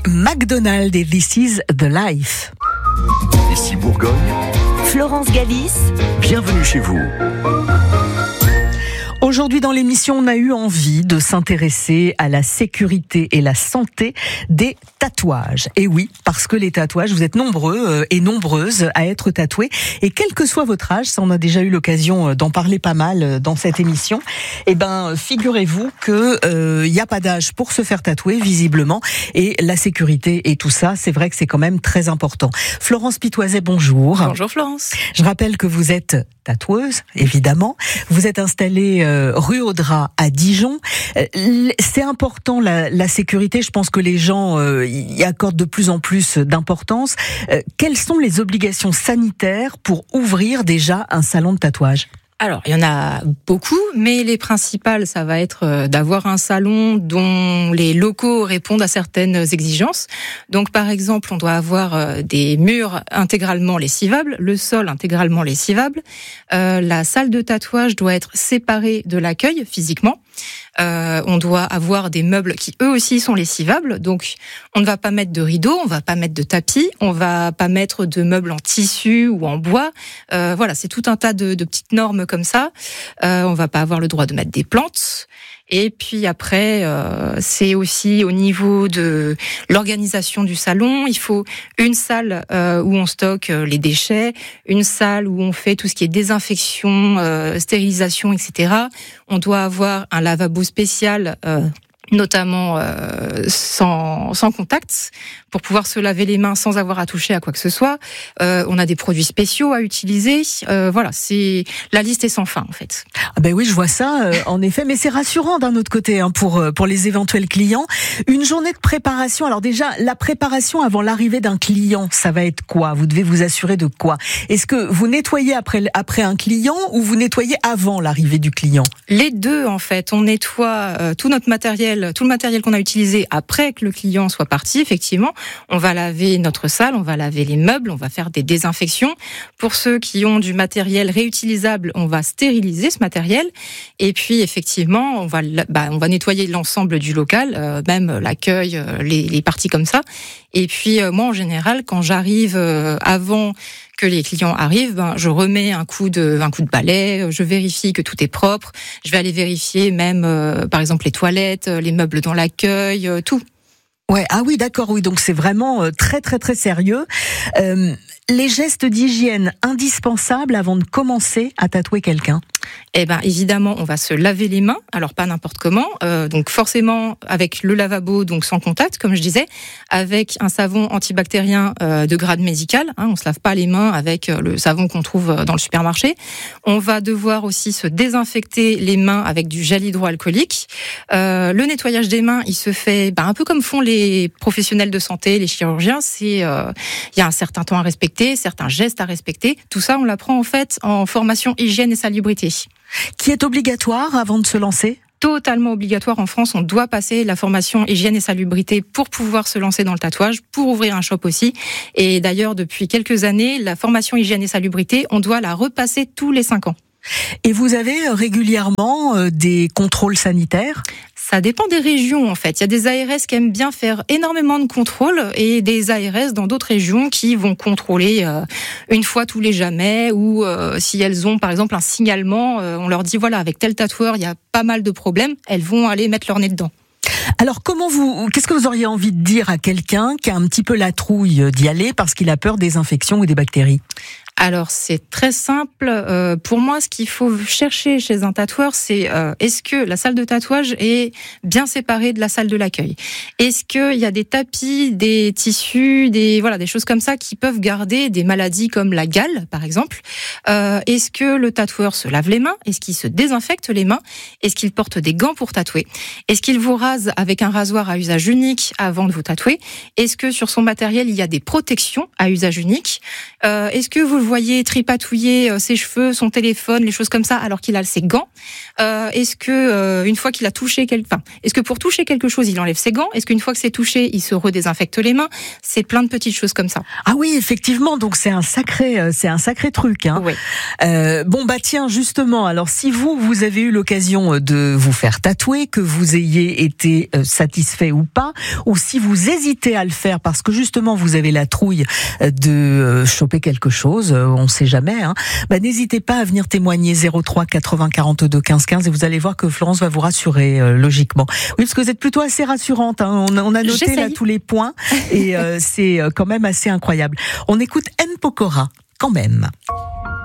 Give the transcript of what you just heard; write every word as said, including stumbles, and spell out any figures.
McDonald et This is the Life. Ici Bourgogne, Florence Galis, bienvenue chez vous. Aujourd'hui dans l'émission, on a eu envie de s'intéresser à la sécurité et la santé des tatouages. Et oui, parce que les tatouages, vous êtes nombreux et nombreuses à être tatoués. Et quel que soit votre âge, ça on a déjà eu l'occasion d'en parler pas mal dans cette émission, eh ben, figurez-vous que euh, y a pas d'âge pour se faire tatouer, visiblement. Et la sécurité et tout ça, c'est vrai que c'est quand même très important. Florence Pitoiset, bonjour. Bonjour Florence. Je rappelle que vous êtes tatoueuse, évidemment. Vous êtes installée euh, rue Audras à Dijon. Euh, c'est important la, la sécurité. Je pense que les gens euh, y accordent de plus en plus d'importance. Euh, quelles sont les obligations sanitaires pour ouvrir déjà un salon de tatouage ? Alors, il y en a beaucoup, mais les principales, ça va être d'avoir un salon dont les locaux répondent à certaines exigences. Donc, par exemple, on doit avoir des murs intégralement lessivables, le sol intégralement lessivable. Euh, la salle de tatouage doit être séparée de l'accueil physiquement. Euh, on doit avoir des meubles qui eux aussi sont lessivables, donc on ne va pas mettre de rideaux, on va pas mettre de tapis, on va pas mettre de meubles en tissu ou en bois. Euh, voilà, c'est tout un tas de, de petites normes comme ça. Euh, on va pas avoir le droit de mettre des plantes. Et puis après, euh, c'est aussi au niveau de l'organisation du salon. Il faut une salle euh, où on stocke les déchets, une salle où on fait tout ce qui est désinfection, euh, stérilisation, et cetera. On doit avoir un lavabo spécial, euh, notamment euh, sans, sans contact, pour pouvoir se laver les mains sans avoir à toucher à quoi que ce soit. Euh, on a des produits spéciaux à utiliser. Euh, voilà, c'est la liste est sans fin en fait. Ah ben oui, je vois ça, euh, en effet, mais c'est rassurant d'un autre côté hein, pour pour les éventuels clients. Une journée de préparation. Alors déjà, la préparation avant l'arrivée d'un client, ça va être quoi ? Vous devez vous assurer de quoi ? Est-ce que vous nettoyez après après un client ou vous nettoyez avant l'arrivée du client ? Les deux en fait. On nettoie euh, tout notre matériel. Tout le matériel qu'on a utilisé après que le client soit parti, effectivement, on va laver notre salle, on va laver les meubles, on va faire des désinfections. Pour ceux qui ont du matériel réutilisable, on va stériliser ce matériel. Et puis, effectivement, on va, bah, on va nettoyer l'ensemble du local, euh, même l'accueil, euh, les, les parties comme ça. Et puis, euh, moi, en général, quand j'arrive euh, avant que les clients arrivent, ben, je remets un coup de, un coup de balai, je vérifie que tout est propre. Je vais aller vérifier même, euh, par exemple, les toilettes, les meubles dans l'accueil, euh, tout. Ouais, ah oui, d'accord, oui, donc c'est vraiment euh, très très très sérieux. Euh, les gestes d'hygiène indispensables avant de commencer à tatouer quelqu'un ? Eh ben évidemment, on va se laver les mains. Alors pas n'importe comment. Euh, donc forcément avec le lavabo, donc sans contact, comme je disais, avec un savon antibactérien euh, de grade médical. Hein, on se lave pas les mains avec le savon qu'on trouve dans le supermarché. On va devoir aussi se désinfecter les mains avec du gel hydroalcoolique. Euh, le nettoyage des mains, il se fait ben, un peu comme font les professionnels de santé, les chirurgiens. C'est euh, il y a un certain temps à respecter, certains gestes à respecter. Tout ça, on l'apprend en fait en formation hygiène et salubrité. Qui est obligatoire avant de se lancer ? Totalement obligatoire en France, on doit passer la formation hygiène et salubrité pour pouvoir se lancer dans le tatouage, pour ouvrir un shop aussi. Et d'ailleurs, depuis quelques années, la formation hygiène et salubrité, on doit la repasser tous les cinq ans. Et vous avez régulièrement euh, des contrôles sanitaires ? Ça dépend des régions en fait. Il y a des A R S qui aiment bien faire énormément de contrôles et des A R S dans d'autres régions qui vont contrôler euh, une fois tous les jamais ou euh, si elles ont par exemple un signalement, euh, on leur dit voilà avec tel tatoueur il y a pas mal de problèmes, elles vont aller mettre leur nez dedans. Alors, comment vous, qu'est-ce que vous auriez envie de dire à quelqu'un qui a un petit peu la trouille d'y aller parce qu'il a peur des infections ou des bactéries ? Alors c'est très simple. Euh, pour moi, ce qu'il faut chercher chez un tatoueur, c'est euh, est-ce que la salle de tatouage est bien séparée de la salle de l'accueil ? Est-ce qu'il y a des tapis, des tissus, des voilà des choses comme ça qui peuvent garder des maladies comme la gale, par exemple ? euh, Est-ce que le tatoueur se lave les mains ? Est-ce qu'il se désinfecte les mains ? Est-ce qu'il porte des gants pour tatouer ? Est-ce qu'il vous rase avec un rasoir à usage unique avant de vous tatouer ? Est-ce que sur son matériel il y a des protections à usage unique ? euh, Est-ce que vous le voyez tripatouiller ses cheveux, son téléphone, les choses comme ça, alors qu'il a ses gants. Euh, est-ce que euh, une fois qu'il a touché quelque, enfin, est-ce que pour toucher quelque chose, il enlève ses gants ? Est-ce qu'une fois que c'est touché, il se redésinfecte les mains ? C'est plein de petites choses comme ça. Ah oui, effectivement. Donc c'est un sacré, c'est un sacré truc. Hein. Oui. Euh, bon bah tiens, justement. Alors si vous vous avez eu l'occasion de vous faire tatouer, que vous ayez été été euh, satisfait ou pas, ou si vous hésitez à le faire parce que justement vous avez la trouille de euh, choper quelque chose, euh, on sait jamais, hein, bah, n'hésitez pas à venir témoigner zéro trois quatre-vingts quarante-deux quinze quinze et vous allez voir que Florence va vous rassurer euh, logiquement. Oui, parce que vous êtes plutôt assez rassurante, hein. on, on a noté J'essaye. là tous les points et euh, c'est quand même assez incroyable. On écoute N Pokora quand même.